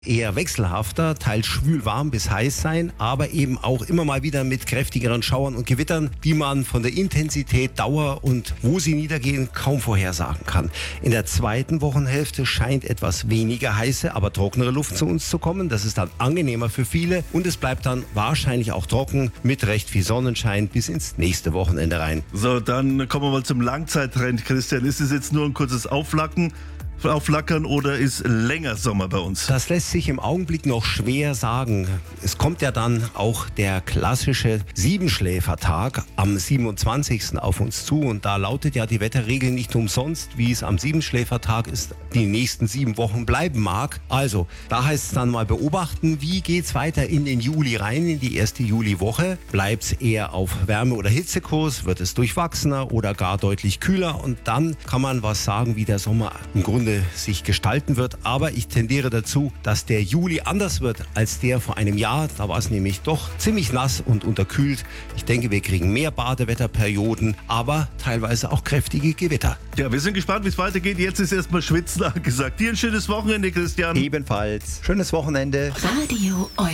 Eher wechselhafter, teils schwül warm bis heiß sein, aber eben auch immer mal wieder mit kräftigeren Schauern und Gewittern, die man von der Intensität, Dauer und wo sie niedergehen kaum vorhersagen kann. In der zweiten Wochenhälfte scheint etwas weniger heiße, aber trocknere Luft zu uns zu kommen. Das ist dann angenehmer für viele und es bleibt dann wahrscheinlich auch trocken mit recht viel Sonnenschein bis ins nächste Wochenende rein. So, dann kommen wir mal zum Langzeittrend. Christian, ist es jetzt nur ein kurzes Aufflackern oder ist länger Sommer bei uns? Das lässt sich im Augenblick noch schwer sagen. Es kommt ja dann auch der klassische Siebenschläfertag am 27. auf uns zu und da lautet ja die Wetterregel nicht umsonst, wie es am Siebenschläfertag ist, die nächsten 7 Wochen bleiben mag. Also, da heißt es dann mal beobachten, wie geht's weiter in den Juli rein, in die erste Juliwoche. Bleibt es eher auf Wärme- oder Hitzekurs, wird es durchwachsener oder gar deutlich kühler und dann kann man was sagen, wie der Sommer im Grunde sich gestalten wird. Aber ich tendiere dazu, dass der Juli anders wird als der vor einem Jahr. Da war es nämlich doch ziemlich nass und unterkühlt. Ich denke, wir kriegen mehr Badewetterperioden, aber teilweise auch kräftige Gewitter. Ja, wir sind gespannt, wie es weitergeht. Jetzt ist erstmal Schwitzen angesagt. Dir ein schönes Wochenende, Christian. Ebenfalls. Schönes Wochenende. Radio